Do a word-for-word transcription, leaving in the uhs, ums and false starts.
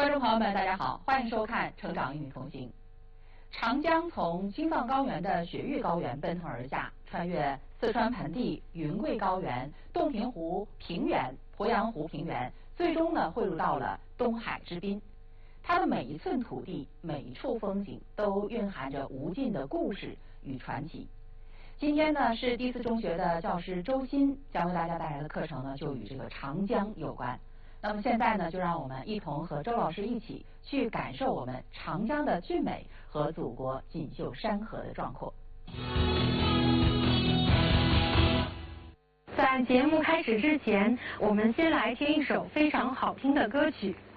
观众朋友们，大家好，欢迎收看《成长与你同行》。长江从青藏高原的雪域高原奔腾而下，穿越四川盆地、云贵高原、洞庭湖平原、鄱阳湖平原，最终呢汇入到了东海之滨。它的每一寸土地、每一处风景，都蕴含着无尽的故事与传奇。今天呢，是第四中学的教师周鑫将为大家带来的课程呢，就与这个长江有关。那么现在呢，就让我们一同和周老师一起去感受我们长江的俊美和祖国锦绣山河的壮阔。 在节目开始之前，我们先来听一首非常好听的歌曲，